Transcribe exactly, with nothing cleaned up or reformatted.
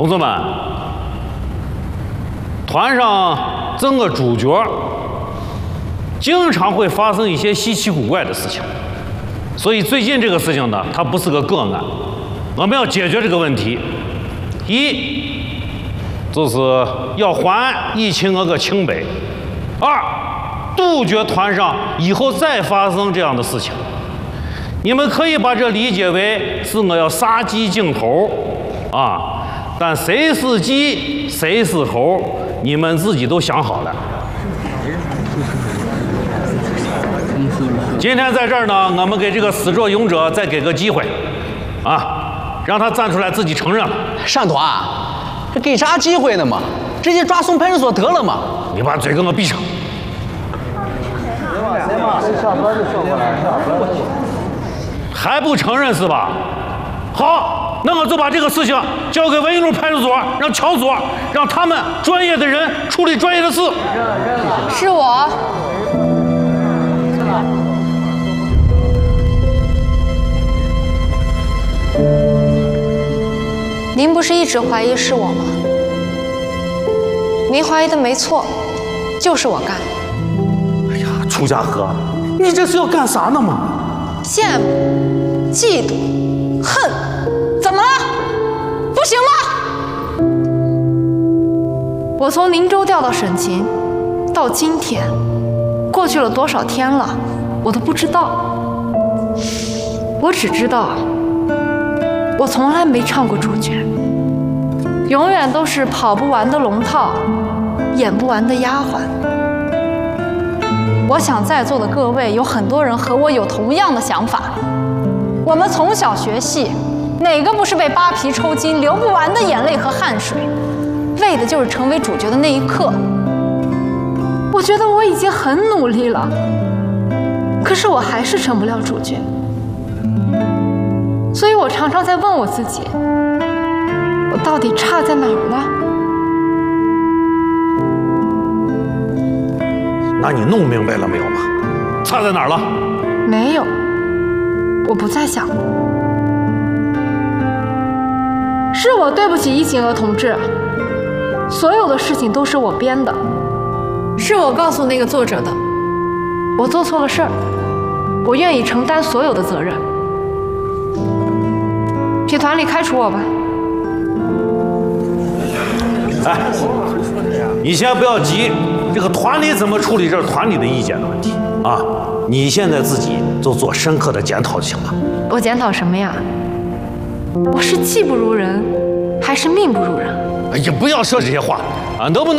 同志们，团上争个主角，经常会发生一些稀奇古怪的事情。所以最近这个事情呢，它不是个个案，我们要解决这个问题。一，就是要还疫情额个清白；二，杜绝团上以后再发生这样的事情。你们可以把这理解为是我要杀鸡儆猴啊，但谁是鸡谁是猴，你们自己都想好了。今天在这儿呢，我们给这个始作俑者再给个机会啊，让他站出来自己承认了。 单团，这给啥机会呢嘛？直接抓送派出所得了嘛？ 你把嘴给我闭上！还不承认是吧？好，那我就把这个事情交给文艺路派出所，让乔所，让他们专业的人处理专业的事。 是我。您不是一直怀疑是我吗？您怀疑的没错，就是我干的。 哎呀，楚家河，你这是要干啥呢嘛？ 羡慕、嫉妒、恨，怎么了？不行吗？我从宁州调到沈秦，到今天，过去了多少天了，我都不知道。我只知道，我从来没唱过主角，永远都是跑不完的龙套，演不完的丫鬟。我想在座的各位有很多人和我有同样的想法。我们从小学戏，哪个不是被扒皮抽筋、流不完的眼泪和汗水，为的就是成为主角的那一刻。我觉得我已经很努力了，可是我还是成不了主角。所以我常常在问我自己，我到底差在哪儿了？ 那你弄明白了没有嘛？差在哪儿了？ 没有，我不再想了。是我对不起易景娥同志，所有的事情都是我编的，是我告诉那个作者的。我做错了事儿，我愿意承担所有的责任。去团里开除我吧。 哎，你先不要急，这个团里怎么处理这是团里的意见的问题啊！你现在自己就做深刻的检讨就行了。 我检讨什么呀？我是技不如人，还是命不如人？ 哎呀，不要说这些话啊！能不能